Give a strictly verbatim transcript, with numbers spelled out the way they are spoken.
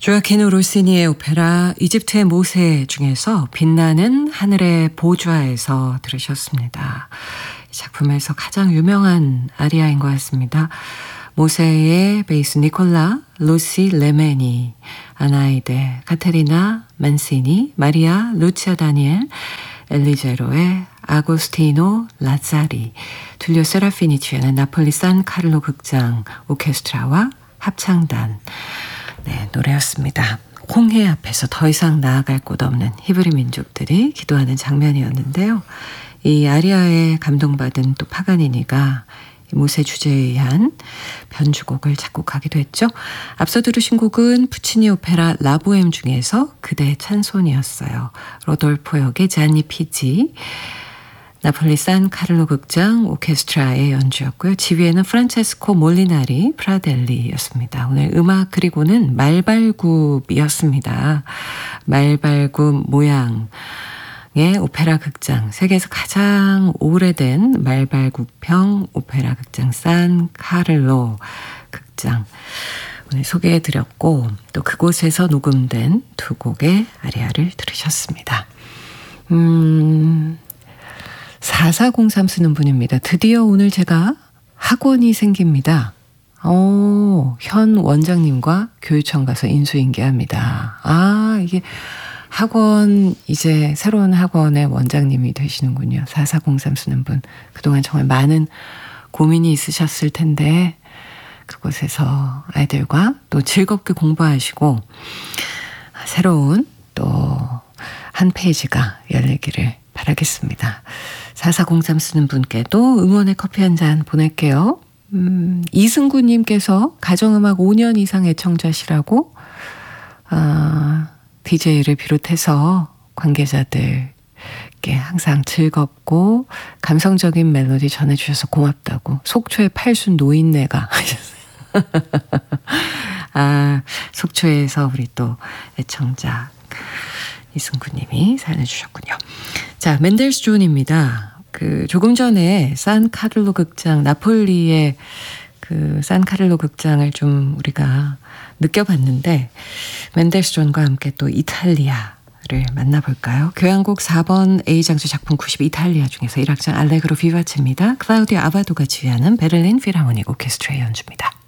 조아키노 로시니의 오페라 이집트의 모세 중에서 빛나는 하늘의 보좌에서 들으셨습니다. 이 작품에서 가장 유명한 아리아인 것 같습니다. 모세의 베이스 니콜라, 루시 레메니, 아나이데, 카테리나 만시니, 마리아 루치아 다니엘, 엘리제로의 아고스티노 라자리, 툴리오 세라피니치의 나폴리 산 카를로 극장 오케스트라와 합창단, 네, 노래였습니다. 홍해 앞에서 더 이상 나아갈 곳 없는 히브리 민족들이 기도하는 장면이었는데요. 이 아리아에 감동받은 또 파가니니가 모세 주제에 의한 변주곡을 작곡하기도 했죠. 앞서 들으신 곡은 푸치니 오페라 라보엠 중에서 그대의 찬송이었어요. 로돌포 역의 잔니 피지, 나폴리 산 카를로 극장 오케스트라의 연주였고요. 지휘에는 프란체스코 몰리나리 프라델리였습니다. 오늘 음악 그리고는 말발굽이었습니다. 말발굽 모양의 오페라 극장, 세계에서 가장 오래된 말발굽형 오페라 극장 산 카를로 극장 오늘 소개해드렸고, 또 그곳에서 녹음된 두 곡의 아리아를 들으셨습니다. 음... 사사공삼 쓰는 분입니다. 드디어 오늘 제가 학원이 생깁니다. 오, 현 원장님과 교육청 가서 인수인계합니다. 아, 이게 학원, 이제 새로운 학원의 원장님이 되시는군요. 사사공삼 쓰는 분. 그동안 정말 많은 고민이 있으셨을 텐데 그곳에서 아이들과 또 즐겁게 공부하시고 새로운 또 한 페이지가 열리기를 바라겠습니다. 사사공삼 쓰는 분께도 응원의 커피 한 잔 보낼게요. 음, 이승구님께서 가정음악 오 년 이상 애청자시라고 아, 디제이를 비롯해서 관계자들께 항상 즐겁고 감성적인 멜로디 전해주셔서 고맙다고. 속초의 팔순 노인네가 하셨어요. 아, 속초에서 우리 또 애청자 이승구님이 사연을 주셨군요. 자, 멘델스 존입니다. 그 조금 전에 산 카를로 극장, 나폴리의 그 산 카를로 극장을 좀 우리가 느껴봤는데 멘델스 존과 함께 또 이탈리아를 만나볼까요? 교향곡 사 번 A장수 작품 구십 이탈리아 중에서 일 악장 알레그로 비바체입니다. 클라우디오 아바도가 지휘하는 베를린 필하모닉 오케스트라의 연주입니다.